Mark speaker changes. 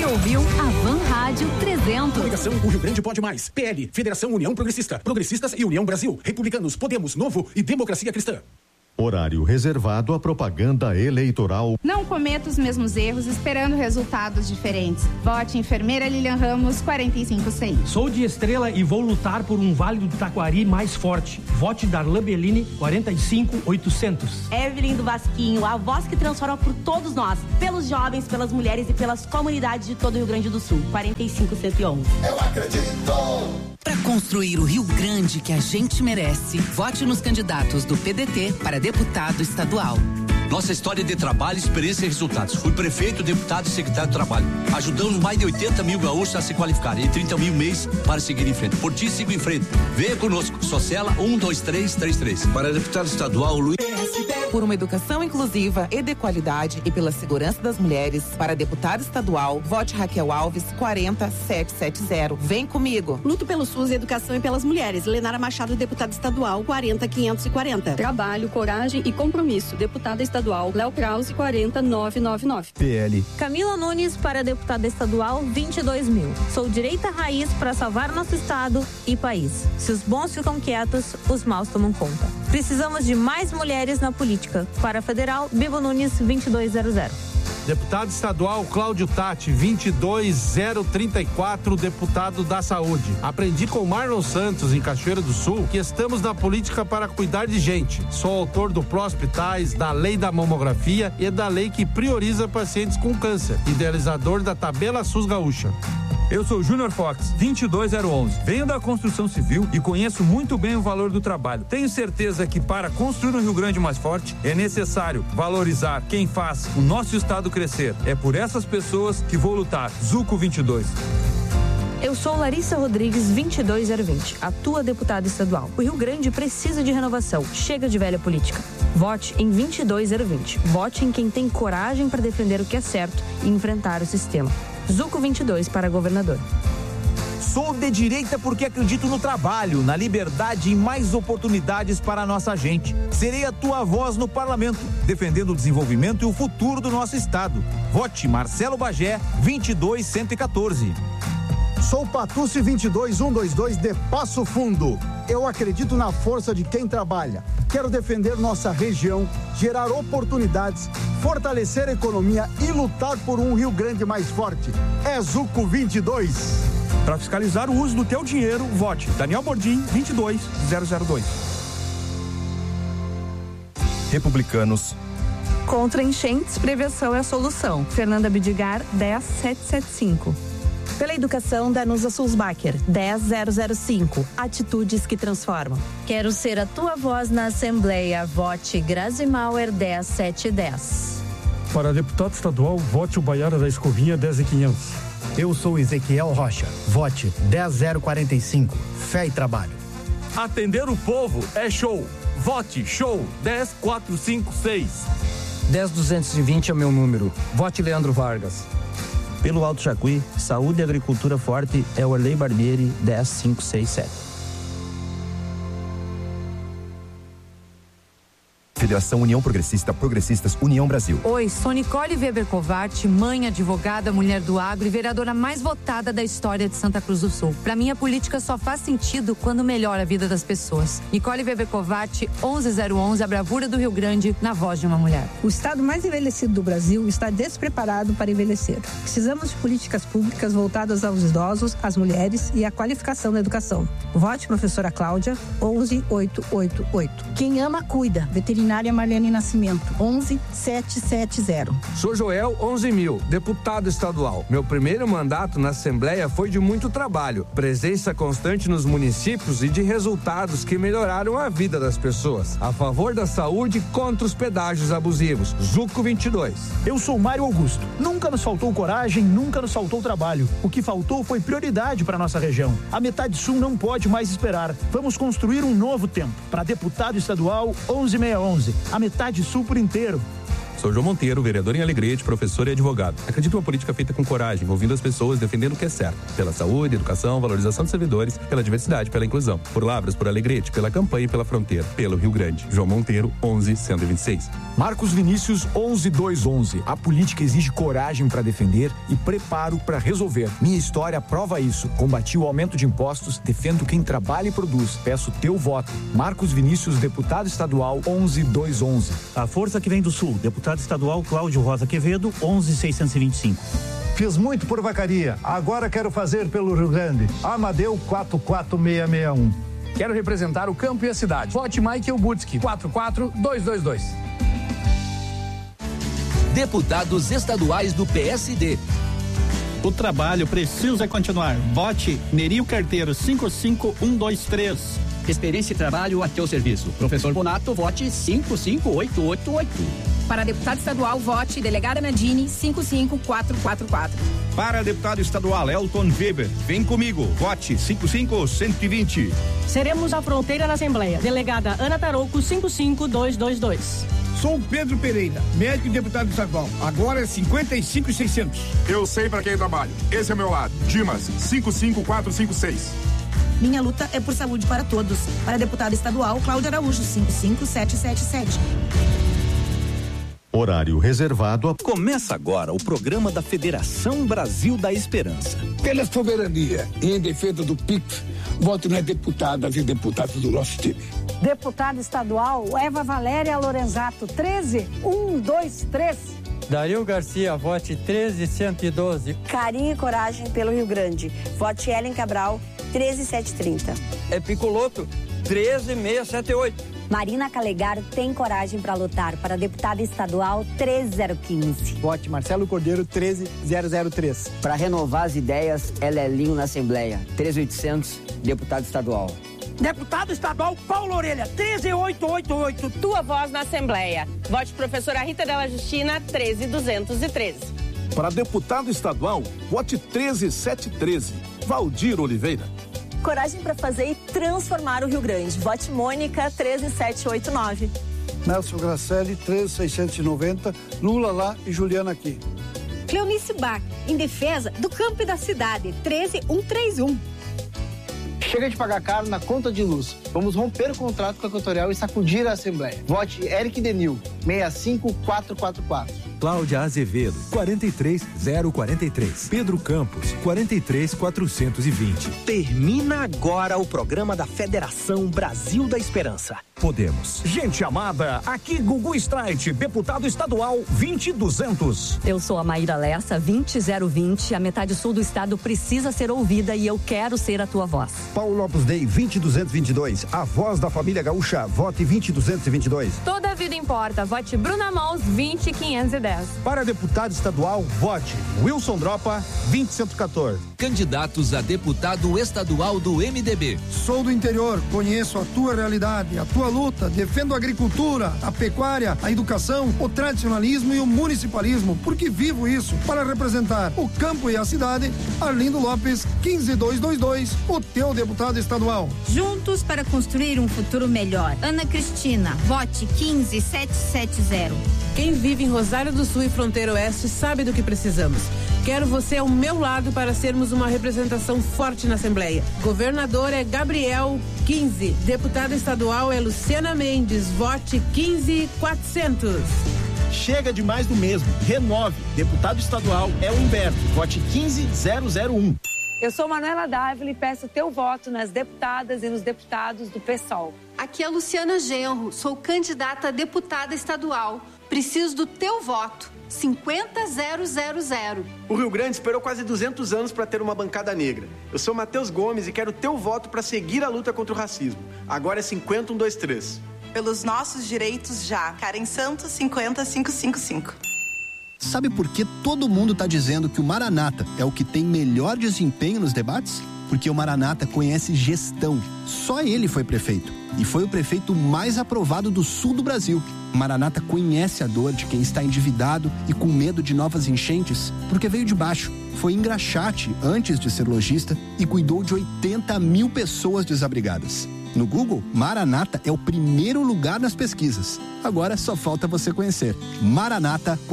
Speaker 1: Você ouviu a Van Rádio 300.
Speaker 2: Coligação O Rio Grande Pode Mais. PL, Federação União Progressista. Progressistas e União Brasil. Republicanos, Podemos, Novo e Democracia Cristã.
Speaker 3: Horário reservado à propaganda eleitoral.
Speaker 4: Não cometa os mesmos erros esperando resultados diferentes. Vote Enfermeira Lilian Ramos 456.
Speaker 5: Sou de Estrela e vou lutar por um Vale do Taquari mais forte. Vote Darlan Bellini 45800.
Speaker 6: Evelyn do Vasquinho, a voz que transforma por todos nós, pelos jovens, pelas mulheres e pelas comunidades de todo o Rio Grande do Sul. 45111.
Speaker 7: Eu acredito!
Speaker 1: Para construir o Rio Grande que a gente merece, vote nos candidatos do PDT para deputado estadual.
Speaker 8: Nossa história de trabalho, experiência e resultados. Fui prefeito, deputado e secretário de trabalho. Ajudamos mais de 80 mil gaúchos a se qualificarem e 30 mil mês para seguir em frente. Por ti, sigo em frente. Venha conosco. Sociela 12333. Para deputado estadual, Luiz.
Speaker 1: Por uma educação inclusiva e de qualidade e pela segurança das mulheres, para deputado estadual, vote Raquel Alves 40770. Vem comigo.
Speaker 6: Luto pelo SUS e educação e pelas mulheres. Lenara Machado, deputada estadual 40540.
Speaker 9: Trabalho, coragem e compromisso. Deputada estadual Léo Krause 40999.
Speaker 3: PL.
Speaker 10: Camila Nunes para deputada estadual 22.000. Sou direita raiz para salvar nosso estado e país. Se os bons ficam quietos, os maus tomam conta. Precisamos de mais mulheres na política. Para a federal, Bibo Nunes 2200.
Speaker 11: Deputado estadual Cláudio Tati, 22034, deputado da Saúde. Aprendi com Marlon Santos, em Cachoeira do Sul, que estamos na política para cuidar de gente. Sou autor do Pró-Hospitais, da Lei da Mamografia e da lei que prioriza pacientes com câncer. Idealizador da Tabela SUS Gaúcha.
Speaker 12: Eu sou Júnior Fox, 22011. Venho da construção civil e conheço muito bem o valor do trabalho. Tenho certeza que para construir um Rio Grande mais forte é necessário valorizar quem faz o nosso estado crescer. É por essas pessoas que vou lutar. Zuco 22.
Speaker 10: Eu sou Larissa Rodrigues, 22020, a tua deputada estadual. O Rio Grande precisa de renovação. Chega de velha política. Vote em 22020. Vote em quem tem coragem para defender o que é certo e enfrentar o sistema. Zuco 22 para governador.
Speaker 13: Sou de direita porque acredito no trabalho, na liberdade e mais oportunidades para a nossa gente. Serei a tua voz no parlamento, defendendo o desenvolvimento e o futuro do nosso estado. Vote Marcelo Bagé, 22114.
Speaker 14: Sou Patucci 22122 de Passo Fundo. Eu acredito na força de quem trabalha. Quero defender nossa região, gerar oportunidades, fortalecer a economia e lutar por um Rio Grande mais forte. É Zuco 22.
Speaker 12: Para fiscalizar o uso do teu dinheiro, vote Daniel Bordim 22002.
Speaker 3: Republicanos.
Speaker 10: Contra enchentes, prevenção é a solução. Fernanda Bidigar 10775. Pela educação, Danusa Sulzbacher, 10005. Atitudes que transformam.
Speaker 15: Quero ser a tua voz na Assembleia. Vote Grazi Mauer, 10710.
Speaker 5: Para deputado estadual, vote o Baiara da Escovinha, 10500.
Speaker 16: Eu sou Ezequiel Rocha. Vote 10045. Fé e trabalho.
Speaker 12: Atender o povo é show. Vote Show 10456.
Speaker 17: 10220 é o meu número. Vote Leandro Vargas.
Speaker 18: Pelo Alto Jacuí, saúde e agricultura forte é o Arley Barbieri 10567.
Speaker 3: Federação União Progressista, Progressistas União Brasil.
Speaker 19: Oi, sou Nicole Weber Covatti, mãe, advogada, mulher do agro e vereadora mais votada da história de Santa Cruz do Sul. Pra mim, a política só faz sentido quando melhora a vida das pessoas. Nicole Weber Covatti, 11011, a bravura do Rio Grande, na voz de uma mulher.
Speaker 20: O estado mais envelhecido do Brasil está despreparado para envelhecer. Precisamos de políticas públicas voltadas aos idosos, às mulheres e à qualificação da educação. Vote professora Cláudia, 11888.
Speaker 21: Quem ama, cuida. Veterinária Marlene Nascimento, 11770.
Speaker 22: Sou Joel 11000, deputado estadual. Meu primeiro mandato na Assembleia foi de muito trabalho, presença constante nos municípios e de resultados que melhoraram a vida das pessoas. A favor da saúde, contra os pedágios abusivos. Zuco 22.
Speaker 23: Eu sou Mário Augusto. Nunca nos faltou coragem, nunca nos faltou trabalho. O que faltou foi prioridade para nossa região. A metade sul não pode mais esperar. Vamos construir um novo tempo. Para deputado estadual, 11611. A metade sul por inteiro.
Speaker 2: Sou João Monteiro, vereador em Alegrete, professor e advogado. Acredito em uma política feita com coragem, ouvindo as pessoas, defendendo o que é certo. Pela saúde, educação, valorização dos servidores, pela diversidade, pela inclusão. Por Lavras, por Alegrete, pela campanha e pela fronteira. Pelo Rio Grande. João Monteiro, 11-126.
Speaker 13: Marcos Vinícius, 11-211. A política exige coragem para defender e preparo para resolver. Minha história prova isso. Combati o aumento de impostos, defendo quem trabalha e produz. Peço teu voto. Marcos Vinícius, deputado estadual, 11-211.
Speaker 4: A força que vem do Sul, deputado estadual Cláudio Rosa Quevedo, 11-625.
Speaker 7: Fiz muito por Vacaria, agora quero fazer pelo Rio Grande. Amadeu 44661.
Speaker 24: Quero representar o campo e a cidade. Vote Michael Butzki, 44222.
Speaker 25: Deputados estaduais do PSD.
Speaker 26: O trabalho precisa continuar. Vote Nerio Carteiro, 55123.
Speaker 27: Experiência e trabalho a teu serviço. Professor Bonato, vote 55888.
Speaker 28: Para deputado estadual, vote delegada Nadine, 55444.
Speaker 29: Para deputado estadual Elton Weber, vem comigo, vote 55120.
Speaker 30: Seremos a fronteira na Assembleia. Delegada Ana Tarouco, 55222.
Speaker 31: Sou Pedro Pereira, médico e deputado estadual. Agora é 55,600.
Speaker 32: Eu sei para quem trabalho. Esse é meu lado. Dimas, 55456.
Speaker 33: Minha luta é por saúde para todos. Para deputado estadual, Cláudia Araújo, 55777.
Speaker 3: Horário reservado a...
Speaker 34: Começa agora o programa da Federação Brasil da Esperança.
Speaker 35: Pela soberania e em defesa do PIX, voto nas deputadas e deputados do nosso time.
Speaker 21: Deputada estadual Eva Valéria Lorenzato, 13123.
Speaker 36: Dario Garcia, vote 13112.
Speaker 37: Carinho e coragem pelo Rio Grande. Vote Ellen Cabral, 13730.
Speaker 36: É Picoloto, 13678.
Speaker 37: Marina Calegaro tem coragem para lutar. Para deputada estadual, 13015.
Speaker 38: Vote Marcelo Cordeiro, 13003.
Speaker 39: Para renovar as ideias, Elelinho na Assembleia, 13800, deputado estadual.
Speaker 21: Deputado estadual Paulo Orelha, 13888.
Speaker 6: Tua voz na Assembleia. Vote professora Rita Della Justina, 13213.
Speaker 40: Para deputado estadual, vote 13713. Valdir Oliveira.
Speaker 37: Coragem para fazer e transformar o Rio Grande. Vote Mônica, 13789.
Speaker 14: Nelson Gracelli, 13690. Lula lá e Juliana aqui.
Speaker 21: Cleonice Bach, em defesa do campo e da cidade, 13131.
Speaker 38: Chega de pagar caro na conta de luz. Vamos romper o contrato com a Equatorial e sacudir a Assembleia. Vote Eric Denil, 65444.
Speaker 13: Cláudia Azevedo, 43043. Pedro Campos, 43420.
Speaker 34: Termina agora o programa da Federação Brasil da Esperança.
Speaker 13: Podemos. Gente amada, aqui Gugu Streit, deputado estadual 20200.
Speaker 10: Eu sou a Maíra Lessa, 20020. A metade sul do estado precisa ser ouvida e eu quero ser a tua voz.
Speaker 7: Paulo Lopes Dei, 20222. A voz da família gaúcha, vote 20222.
Speaker 19: Toda a vida importa. Vote Bruna Mons, 20510.
Speaker 7: Para deputado estadual, vote Wilson Dropa, 20114.
Speaker 25: Candidatos a deputado estadual do MDB.
Speaker 31: Sou do interior, conheço a tua realidade, a tua luta, defendo a agricultura, a pecuária, a educação, o tradicionalismo e o municipalismo, porque vivo isso. Para representar o campo e a cidade, Arlindo Lopes, 15222, o teu deputado estadual.
Speaker 21: Juntos para construir um futuro melhor. Ana Cristina, vote 15770.
Speaker 30: Quem vive em Rosário do Sul e Fronteira Oeste sabe do que precisamos. Quero você ao meu lado para sermos uma representação forte na Assembleia. Governador é Gabriel 15. Deputada estadual é Luciana Mendes. Vote 15400.
Speaker 23: Chega de mais do mesmo. Renove. Deputado estadual é o Humberto. Vote 15001.
Speaker 41: Eu sou Manuela Dávila e peço teu voto nas deputadas e nos deputados do PSOL.
Speaker 42: Aqui é Luciana Genro. Sou candidata a deputada estadual. Preciso do teu voto. 50000.
Speaker 38: O Rio Grande esperou quase 200 anos para ter uma bancada negra. Eu sou Matheus Gomes e quero teu voto para seguir a luta contra o racismo. Agora é 50123.
Speaker 1: Pelos nossos direitos já. Karen Santos, 50555.
Speaker 43: Sabe por que todo mundo está dizendo que o Maranata é o que tem melhor desempenho nos debates? Porque o Maranata conhece gestão. Só ele foi prefeito. E foi o prefeito mais aprovado do sul do Brasil. O Maranata conhece a dor de quem está endividado e com medo de novas enchentes, porque veio de baixo. Foi engraxate antes de ser lojista e cuidou de 80 mil pessoas desabrigadas. No Google, Maranata é o primeiro lugar nas pesquisas. Agora só falta você conhecer. Maranata